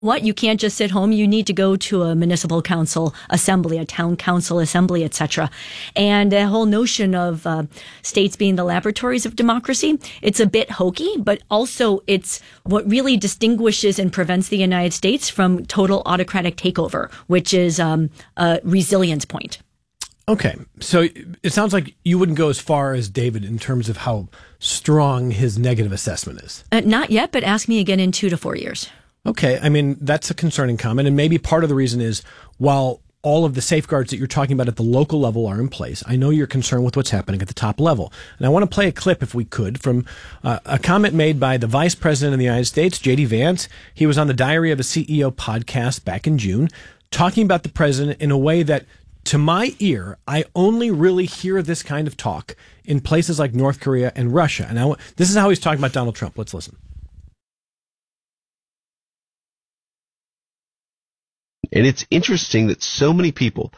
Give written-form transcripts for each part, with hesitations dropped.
what? You can't just sit home. You need to go to a municipal council assembly, a town council assembly, etc. And the whole notion of states being the laboratories of democracy, it's a bit hokey, but also it's what really distinguishes and prevents the United States from total autocratic takeover, which is a resilience point. Okay, so it sounds like you wouldn't go as far as David in terms of how strong his negative assessment is. Not yet, but ask me again in 2 to 4 years. Okay, I mean, that's a concerning comment, and maybe part of the reason is while all of the safeguards that you're talking about at the local level are in place, I know you're concerned with what's happening at the top level. And I want to play a clip, if we could, from a comment made by the Vice President of the United States, J.D. Vance. He was on the Diary of a CEO podcast back in June, talking about the president in a way that, to my ear, I only really hear this kind of talk in places like North Korea and Russia. And this is how he's talking about Donald Trump. Let's listen. And it's interesting that so many people,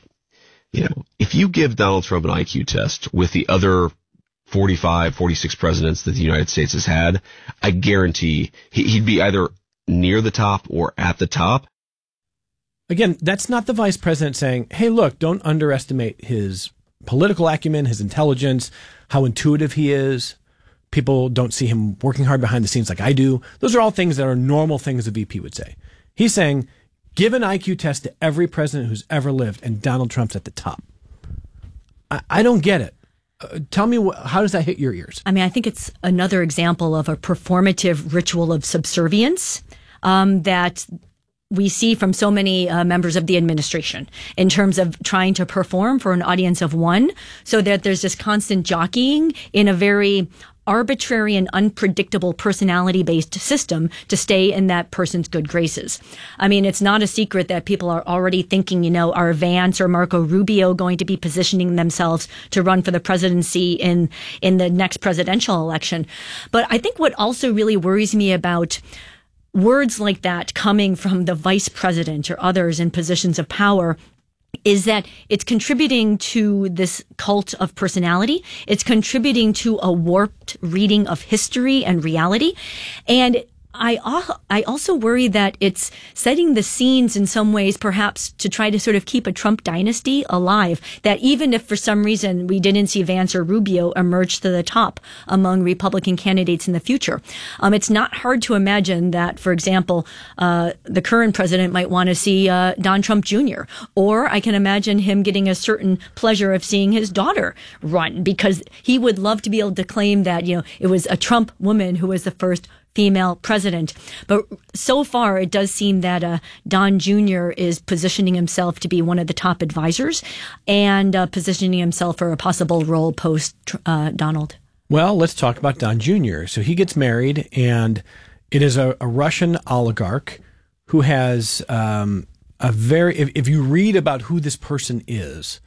if you give Donald Trump an IQ test with the other 45, 46 presidents that the United States has had, I guarantee he'd be either near the top or at the top. Again, that's not the vice president saying, hey, look, don't underestimate his political acumen, his intelligence, how intuitive he is. People don't see him working hard behind the scenes like I do. Those are all things that are normal things a VP would say. He's saying, give an IQ test to every president who's ever lived, and Donald Trump's at the top. I don't get it. Tell me, how does that hit your ears? I mean, I think it's another example of a performative ritual of subservience that we see from so many members of the administration in terms of trying to perform for an audience of one, so that there's this constant jockeying in a very arbitrary and unpredictable personality-based system to stay in that person's good graces. I mean, it's not a secret that people are already thinking, are Vance or Marco Rubio going to be positioning themselves to run for the presidency in the next presidential election? But I think what also really worries me about words like that coming from the vice president or others in positions of power is that it's contributing to this cult of personality. It's contributing to a warped reading of history and reality. And I also worry that it's setting the scenes in some ways, perhaps to try to sort of keep a Trump dynasty alive, that even if for some reason we didn't see Vance or Rubio emerge to the top among Republican candidates in the future, it's not hard to imagine that, for example, the current president might want to see Don Trump Jr., or I can imagine him getting a certain pleasure of seeing his daughter run, because he would love to be able to claim that, it was a Trump woman who was the first female president. But so far, it does seem that Don Jr. is positioning himself to be one of the top advisors and positioning himself for a possible role post Donald. Well, let's talk about Don Jr. So he gets married, and it is a Russian oligarch who has a very, if you read about who this person is,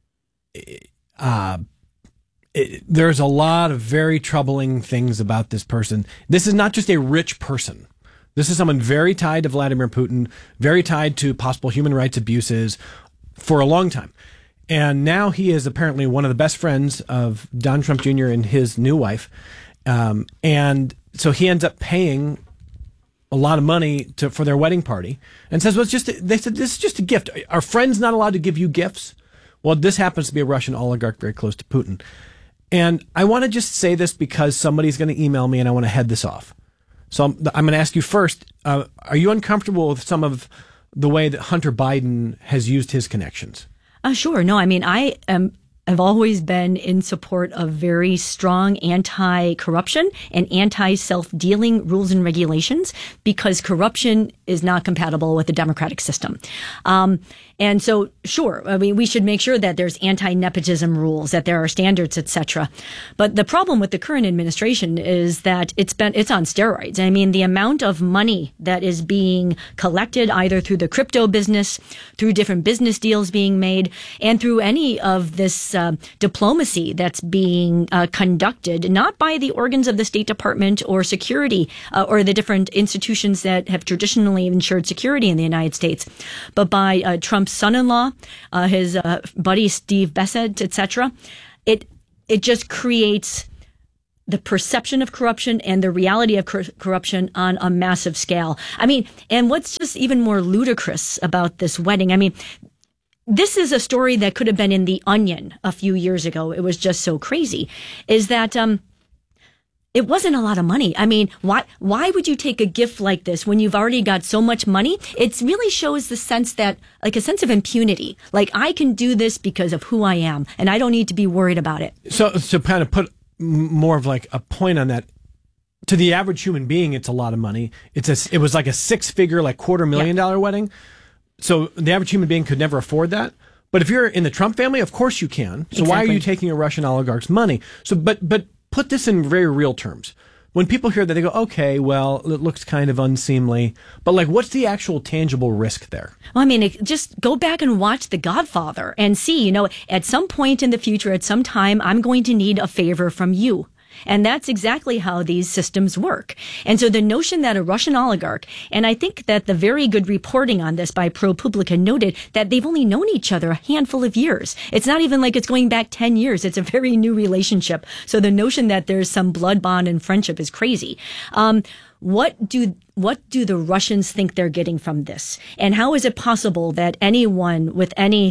there's a lot of very troubling things about this person. This is not just a rich person. This is someone very tied to Vladimir Putin, very tied to possible human rights abuses for a long time. And now he is apparently one of the best friends of Don Trump Jr. and his new wife. And so he ends up paying a lot of money for their wedding party, and says, well, they said, this is just a gift. Are friends not allowed to give you gifts? Well, this happens to be a Russian oligarch very close to Putin. And I want to just say this because somebody's going to email me and I want to head this off. So I'm going to ask you first, are you uncomfortable with some of the way that Hunter Biden has used his connections? Sure. No, I mean, I've always been in support of very strong anti-corruption and anti-self-dealing rules and regulations, because corruption is not compatible with the democratic system. And so, sure, I mean, we should make sure that there's anti-nepotism rules, that there are standards, etc. But the problem with the current administration is that it's on steroids. I mean, the amount of money that is being collected either through the crypto business, through different business deals being made, and through any of this diplomacy that's being conducted, not by the organs of the State Department or security or the different institutions that have traditionally ensured security in the United States, but by Trump's son-in-law, his buddy Steve Bessent, etc. It just creates the perception of corruption and the reality of corruption on a massive scale. I mean, and what's just even more ludicrous about this wedding, I mean, this is a story that could have been in The Onion a few years ago. It was just so crazy, is that it wasn't a lot of money. I mean, why would you take a gift like this when you've already got so much money? It really shows the sense that, like, a sense of impunity. Like, I can do this because of who I am, and I don't need to be worried about it. So to kind of put more of like a point on that, to the average human being, it's a lot of money. It was like a 6-figure, like $250,000 wedding. So the average human being could never afford that. But if you're in the Trump family, of course you can. So Why are you taking a Russian oligarch's money? So, but put this in very real terms. When people hear that, they go, okay, well, it looks kind of unseemly. But, like, what's the actual tangible risk there? Well, I mean, just go back and watch The Godfather and see, you know, at some point in the future, at some time, I'm going to need a favor from you. And that's exactly how these systems work. And so the notion that a Russian oligarch, and I think that the very good reporting on this by ProPublica noted that they've only known each other a handful of years. It's not even like it's going back 10 years. It's a very new relationship. So the notion that there's some blood bond and friendship is crazy. What do the Russians think they're getting from this? And how is it possible that anyone with any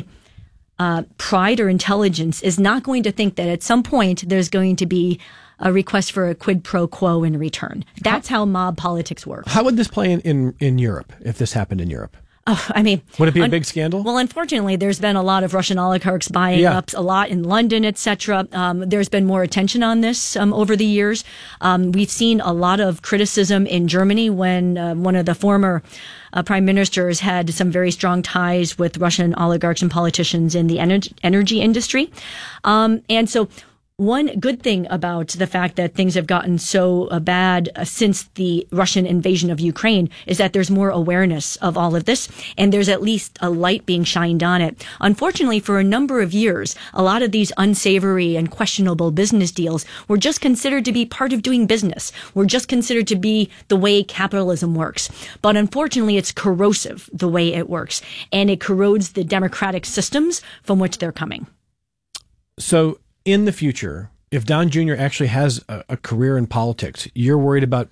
pride or intelligence is not going to think that at some point there's going to be a request for a quid pro quo in return? That's how mob politics works. How would this play in Europe if this happened in Europe? Oh, I mean, would it be a big scandal? Well, unfortunately, there's been a lot of Russian oligarchs buying up a lot in London, etc. There's been more attention on this over the years. We've seen a lot of criticism in Germany when one of the former prime ministers had some very strong ties with Russian oligarchs and politicians in the energy industry. And so one good thing about the fact that things have gotten so bad since the Russian invasion of Ukraine is that there's more awareness of all of this, and there's at least a light being shined on it. Unfortunately, for a number of years, a lot of these unsavory and questionable business deals were just considered to be part of doing business, were just considered to be the way capitalism works. But unfortunately, it's corrosive the way it works, and it corrodes the democratic systems from which they're coming. So, in the future, if Don Jr. actually has a career in politics, you're worried about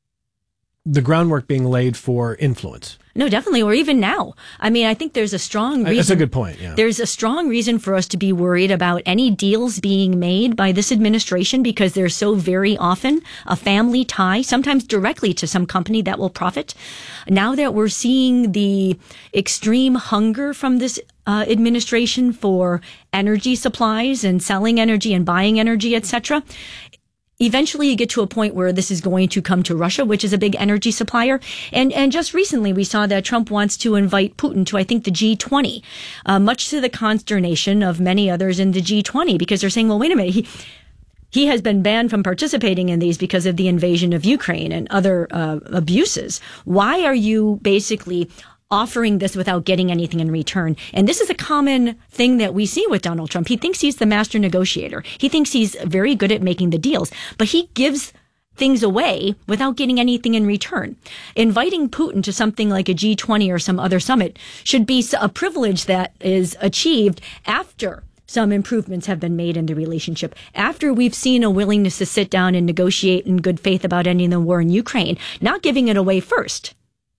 the groundwork being laid for influence? No, definitely. Or even now. I mean, I think there's a strong reason. That's a good point, yeah. There's a strong reason for us to be worried about any deals being made by this administration because there's so very often a family tie, sometimes directly to some company that will profit. Now that we're seeing the extreme hunger from this administration for energy supplies and selling energy and buying energy, etc., eventually you get to a point where this is going to come to Russia, which is a big energy supplier. And just recently we saw that Trump wants to invite Putin to, I think, the G20, much to the consternation of many others in the G20, because they're saying, well, wait a minute, he has been banned from participating in these because of the invasion of Ukraine and other abuses. Why are you basically offering this without getting anything in return? And this is a common thing that we see with Donald Trump. He thinks he's the master negotiator. He thinks he's very good at making the deals, but he gives things away without getting anything in return. Inviting Putin to something like a G20 or some other summit should be a privilege that is achieved after some improvements have been made in the relationship, after we've seen a willingness to sit down and negotiate in good faith about ending the war in Ukraine, not giving it away first.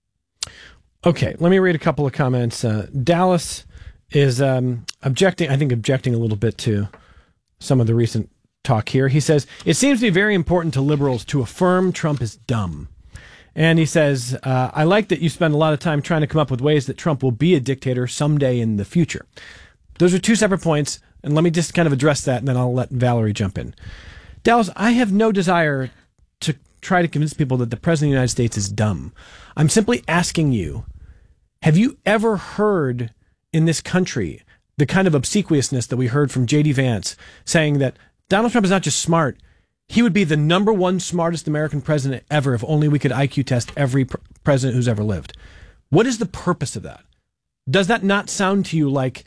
Okay, let me read a couple of comments. Dallas is objecting a little bit to some of the recent talk here. He says, it seems to be very important to liberals to affirm Trump is dumb. And he says, I like that you spend a lot of time trying to come up with ways that Trump will be a dictator someday in the future. Those are two separate points, and let me just kind of address that, and then I'll let Valerie jump in. Dallas, I have no desire to try to convince people that the President of the United States is dumb. I'm simply asking you, have you ever heard in this country the kind of obsequiousness that we heard from J.D. Vance saying that Donald Trump is not just smart, he would be the number one smartest American president ever if only we could IQ test every president who's ever lived? What is the purpose of that? Does that not sound to you like,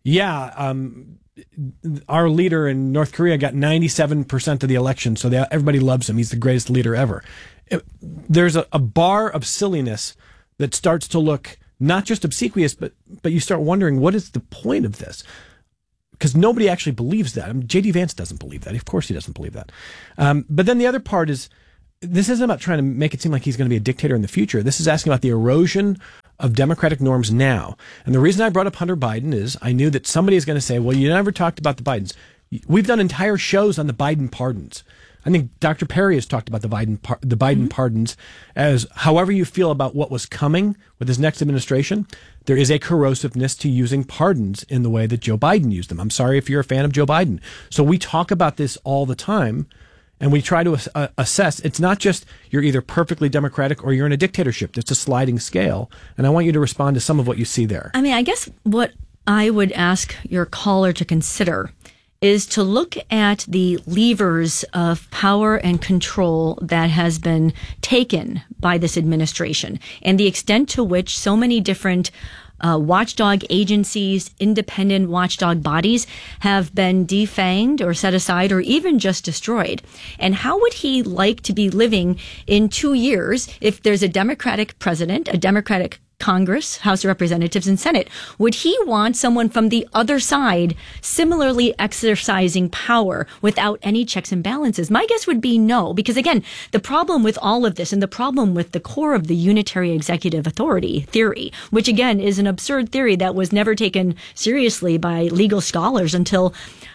our leader in North Korea got 97% of the election, so everybody loves him. He's the greatest leader ever. There's a bar of silliness that starts to look not just obsequious, but you start wondering, what is the point of this? because nobody actually believes that. I mean, J.D. Vance doesn't believe that. Of course he doesn't believe that. But then the other part is, this isn't about trying to make it seem like he's going to be a dictator in the future. This is asking about the erosion of democratic norms now. And the reason I brought up Hunter Biden is I knew that somebody is going to say, well, you never talked about the Bidens. We've done entire shows on the Biden pardons. I think Dr. Perry has talked about the Biden pardons as however you feel about what was coming with his next administration, there is a corrosiveness to using pardons in the way that Joe Biden used them. I'm sorry if you're a fan of Joe Biden. So we talk about this all the time, and we try to assess. It's not just you're either perfectly democratic or you're in a dictatorship. It's a sliding scale. And I want you to respond to some of what you see there. I mean, I guess what I would ask your caller to consider is to look at the levers of power and control that has been taken by this administration and the extent to which so many different watchdog agencies, independent watchdog bodies have been defanged or set aside or even just destroyed. And how would he like to be living in 2 years if there's a Democratic president, a Democratic Congress, House of Representatives, and Senate? Would he want someone from the other side similarly exercising power without any checks and balances? My guess would be no, because again, the problem with all of this and the problem with the core of the unitary executive authority theory, which again is an absurd theory that was never taken seriously by legal scholars until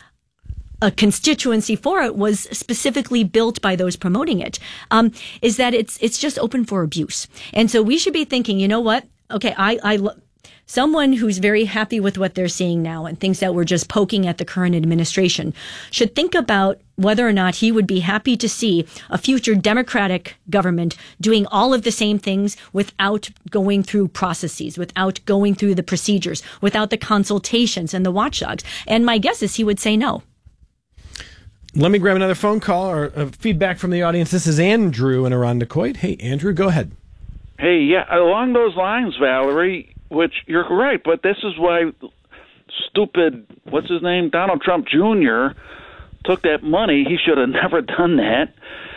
a constituency for it was specifically built by those promoting it, is that it's just open for abuse. And so we should be thinking, you know what? Okay, someone who's very happy with what they're seeing now and thinks that we're just poking at the current administration should think about whether or not he would be happy to see a future Democratic government doing all of the same things without going through processes, without going through the procedures, without the consultations and the watchdogs. And my guess is he would say no. Let me grab another phone call or feedback from the audience. This is Andrew in Irondequoit. Hey, Andrew, go ahead. Hey, yeah, along those lines, Valerie, which you're right, but this is why stupid, what's his name, Donald Trump Jr. took that money. He should have never done that.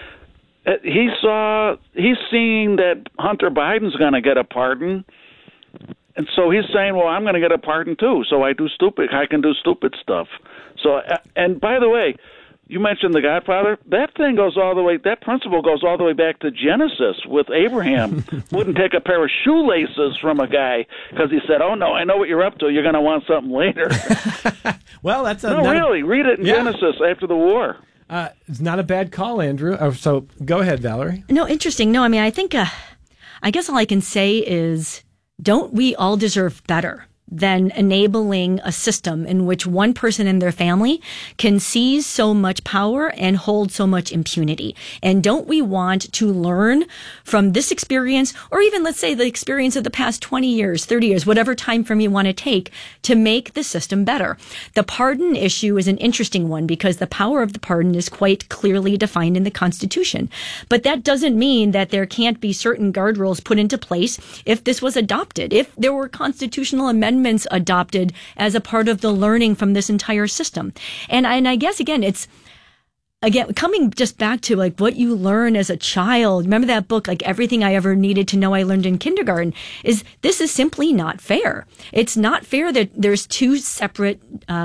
He's seeing that Hunter Biden's going to get a pardon, and so he's saying, well, I'm going to get a pardon too, so I can do stupid stuff. So, and by the way, you mentioned The Godfather. That principle goes all the way back to Genesis with Abraham. Wouldn't take a pair of shoelaces from a guy because he said, oh, no, I know what you're up to. You're going to want something later. Well, that's really. Read it in Genesis after the war. It's not a bad call, Andrew. So go ahead, Valerie. No, interesting. No, I mean, I think, I guess all I can say is, don't we all deserve better than enabling a system in which one person and their family can seize so much power and hold so much impunity? And don't we want to learn from this experience, or even, let's say, the experience of the past 20 years, 30 years, whatever time frame you want to take, to make the system better? The pardon issue is an interesting one because the power of the pardon is quite clearly defined in the Constitution. But that doesn't mean that there can't be certain guardrails put into place if this was adopted, if there were constitutional amendments adopted as a part of the learning from this entire system. And I guess, again, it's, again, coming just back to like what you learn as a child. Remember that book, like Everything I Ever Needed to Know I Learned in Kindergarten? This is simply not fair. It's not fair that there's two separate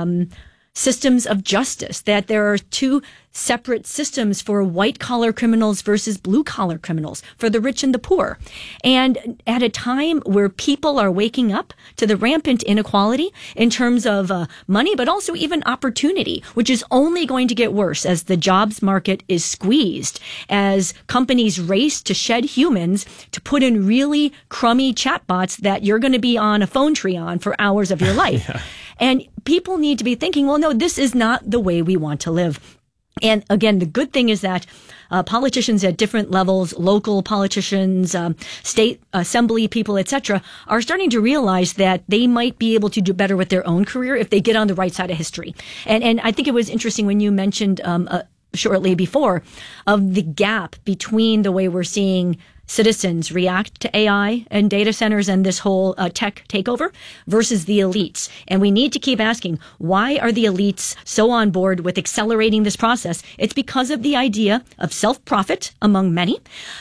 systems of justice, that there are two separate systems for white-collar criminals versus blue-collar criminals, for the rich and the poor. And at a time where people are waking up to the rampant inequality in terms of money, but also even opportunity, which is only going to get worse as the jobs market is squeezed, as companies race to shed humans to put in really crummy chatbots that you're going to be on a phone tree on for hours of your life. Yeah. And people need to be thinking, well, no, this is not the way we want to live. And again, the good thing is that politicians at different levels, local politicians, state assembly people, etc., are starting to realize that they might be able to do better with their own career if they get on the right side of history. And I think it was interesting when you mentioned shortly before of the gap between the way we're seeing citizens react to AI and data centers and this whole tech takeover versus the elites. And we need to keep asking, why are the elites so on board with accelerating this process? It's because of the idea of self-profit among many,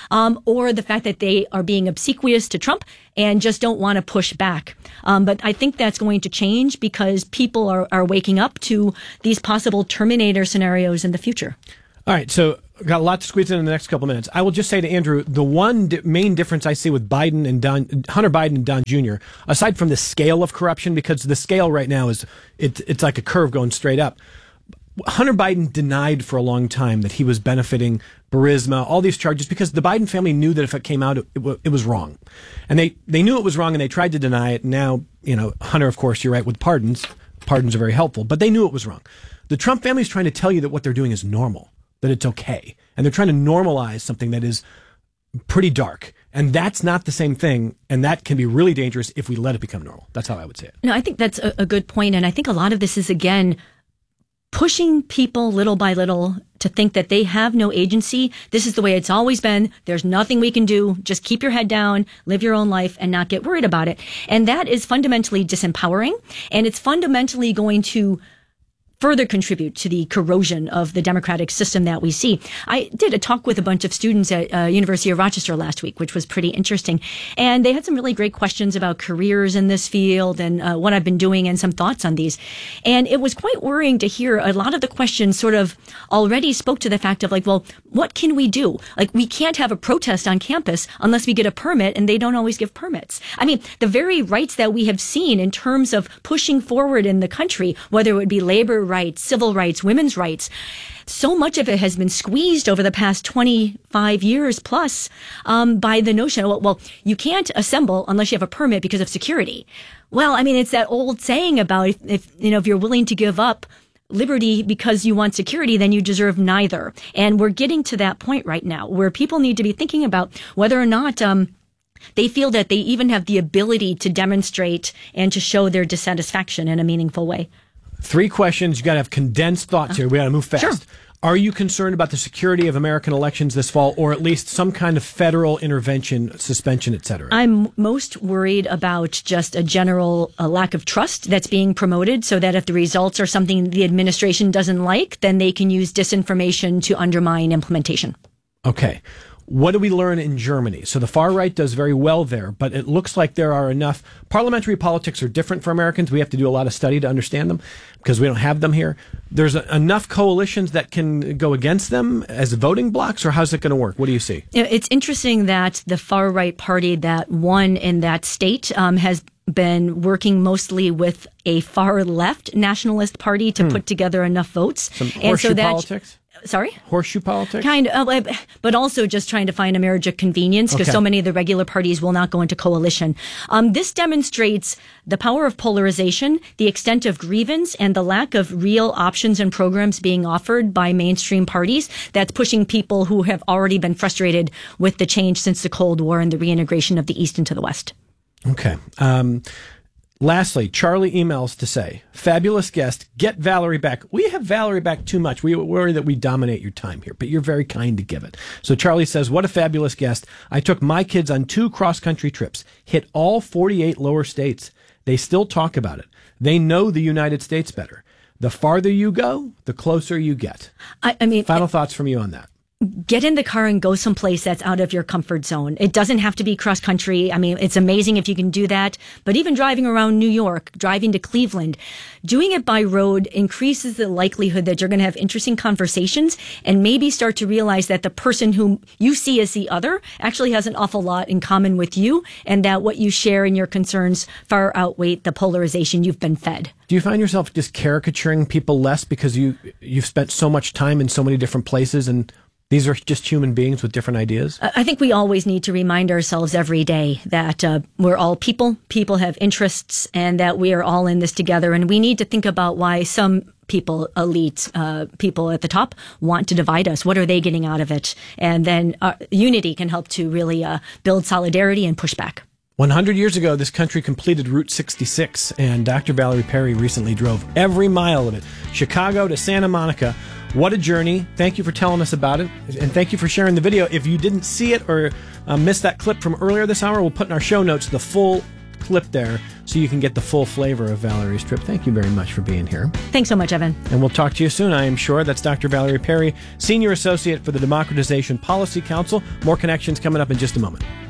or the fact that they are being obsequious to Trump and just don't want to push back. But I think that's going to change because people are waking up to these possible Terminator scenarios in the future. All right, so got a lot to squeeze in the next couple minutes. I will just say to Andrew, the one main difference I see with Biden and Hunter Biden and Don Jr., aside from the scale of corruption, because the scale right now is it's like a curve going straight up. Hunter Biden denied for a long time that he was benefiting Burisma, all these charges, because the Biden family knew that if it came out, it was wrong. And they knew it was wrong and they tried to deny it. And now, Hunter, of course, you're right, with pardons. Pardons are very helpful, but they knew it was wrong. The Trump family is trying to tell you that what they're doing is normal, that it's okay. And they're trying to normalize something that is pretty dark. And that's not the same thing. And that can be really dangerous if we let it become normal. That's how I would say it. No, I think that's a good point. And I think a lot of this is, again, pushing people little by little to think that they have no agency. This is the way it's always been. There's nothing we can do. Just keep your head down, live your own life, and not get worried about it. And that is fundamentally disempowering. And it's fundamentally going to further contribute to the corrosion of the democratic system that we see. I did a talk with a bunch of students at University of Rochester last week, which was pretty interesting. And they had some really great questions about careers in this field and what I've been doing and some thoughts on these. And it was quite worrying to hear a lot of the questions sort of already spoke to the fact of like, well, what can we do? Like, we can't have a protest on campus unless we get a permit, and they don't always give permits. I mean, the very rights that we have seen in terms of pushing forward in the country, whether it would be labor rights, civil rights, women's rights, so much of it has been squeezed over the past 25 years plus by the notion, well, you can't assemble unless you have a permit because of security. Well, I mean, it's that old saying about if you're willing to give up liberty because you want security, then you deserve neither. And we're getting to that point right now where people need to be thinking about whether or not they feel that they even have the ability to demonstrate and to show their dissatisfaction in a meaningful way. 3 questions. You got to have condensed thoughts here. We got to move fast. Sure. Are you concerned about the security of American elections this fall, or at least some kind of federal intervention, suspension, et cetera? I'm most worried about just a general lack of trust that's being promoted, so that if the results are something the administration doesn't like, then they can use disinformation to undermine implementation. Okay. What do we learn in Germany? So the far right does very well there, but it looks like there are enough. Parliamentary politics are different for Americans. We have to do a lot of study to understand them because we don't have them here. There's enough coalitions that can go against them as voting blocks, or how's it going to work? What do you see? It's interesting that the far right party that won in that state has been working mostly with a far left nationalist party to put together enough votes. Some horseshoe politics? Sorry? Horseshoe politics? Kind of, but also just trying to find a marriage of convenience because so many of the regular parties will not go into coalition. This demonstrates the power of polarization, the extent of grievance, and the lack of real options and programs being offered by mainstream parties that's pushing people who have already been frustrated with the change since the Cold War and the reintegration of the East into the West. Okay. Lastly, Charlie emails to say, fabulous guest, get Valerie back. We have Valerie back too much. We worry that we dominate your time here, but you're very kind to give it. So Charlie says, what a fabulous guest. I took my kids on 2 cross-country trips, hit all 48 lower states. They still talk about it. They know the United States better. The farther you go, the closer you get. I mean, final thoughts from you on that. Get in the car and go someplace that's out of your comfort zone. It doesn't have to be cross country. I mean, it's amazing if you can do that. But even driving around New York, driving to Cleveland, doing it by road increases the likelihood that you're going to have interesting conversations and maybe start to realize that the person whom you see as the other actually has an awful lot in common with you, and that what you share and your concerns far outweigh the polarization you've been fed. Do you find yourself just caricaturing people less because you've spent so much time in so many different places, and these are just human beings with different ideas? I think we always need to remind ourselves every day that we're all people. People have interests, and that we are all in this together. And we need to think about why some people, elites, people at the top, want to divide us. What are they getting out of it? And then unity can help to really build solidarity and push back. 100 years ago, this country completed Route 66, and Dr. Valerie Perry recently drove every mile of it, Chicago to Santa Monica, What a journey. Thank you for telling us about it. And thank you for sharing the video. If you didn't see it or missed that clip from earlier this hour, we'll put in our show notes the full clip there so you can get the full flavor of Valerie's trip. Thank you very much for being here. Thanks so much, Evan. And we'll talk to you soon, I am sure. That's Dr. Valerie Perry, Senior Associate for the Democratization Policy Council. More connections coming up in just a moment.